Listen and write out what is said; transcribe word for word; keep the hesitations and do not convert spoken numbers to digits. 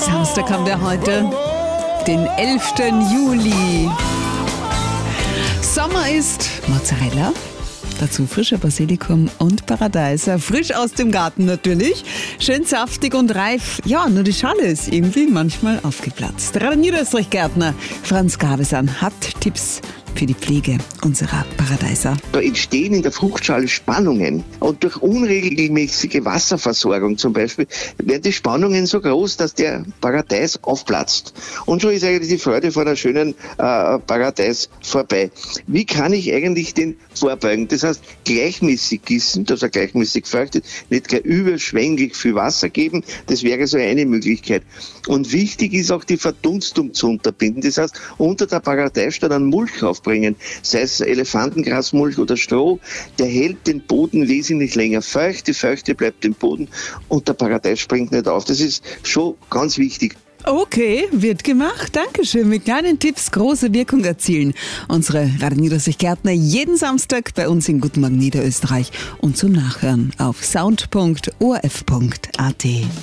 Samstag haben wir heute, den elften Juli. Sommer ist Mozzarella, dazu frischer Basilikum und Paradeiser, frisch aus dem Garten natürlich, schön saftig und reif. Ja, nur die Schale ist irgendwie manchmal aufgeplatzt. Der Niederösterreich-Gärtner Franz Gabesan hat Tipps für die Pflege unserer Paradeiser. Da entstehen in der Fruchtschale Spannungen und durch unregelmäßige Wasserversorgung zum Beispiel werden die Spannungen so groß, dass der Paradeis aufplatzt. Und so ist eigentlich die Freude von einer schönen äh, Paradeis vorbei. Wie kann ich eigentlich den vorbeugen? Das heißt, gleichmäßig gießen, dass er gleichmäßig feuchtet, nicht gleich überschwänglich viel Wasser geben, das wäre so eine Möglichkeit. Und wichtig ist auch die Verdunstung zu unterbinden. Das heißt, unter der Paradeis statt einen Mulch aufbringen, sei es Elefantengrasmulch oder Stroh, der hält den Boden wesentlich länger feucht, die Feuchte bleibt im Boden und der Paradeis springt nicht auf. Das ist schon ganz wichtig. Okay, wird gemacht. Dankeschön. Mit kleinen Tipps große Wirkung erzielen. Unsere Radio Niederösterreich-Gärtner jeden Samstag bei uns in Guten Morgen Niederösterreich und zum Nachhören auf sound punkt o r f punkt a t.